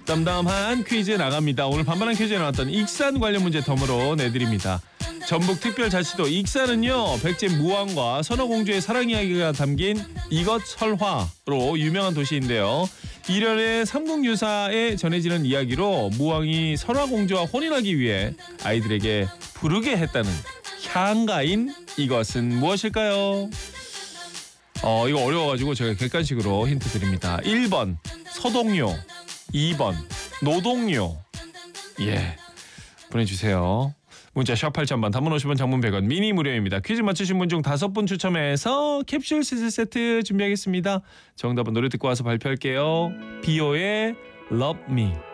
덤덤한 퀴즈 나갑니다. 오늘 반반한 퀴즈에 나왔던 익산 관련 문제 덤으로 내드립니다. 전북특별자치도 익산은요, 백제 무왕과 선화공주의 사랑 이야기가 담긴 이것 설화로 유명한 도시인데요. 일련의 삼국유사에 전해지는 이야기로 무왕이 선화공주와 혼인하기 위해 아이들에게 부르게 했다는 향가인 이것은 무엇일까요? 이거 어려워가지고 제가 객관식으로 힌트 드립니다. 1번 서동요, 2번 노동요. 예, 보내주세요. 문자 샵 8000번, 단문 50원, 장문 100원, 미니 무료입니다. 퀴즈 맞추신 분 중 5분 추첨해서 캡슐 치즈 세트 준비하겠습니다. 정답은 노래 듣고 와서 발표할게요. 비오의 Love Me.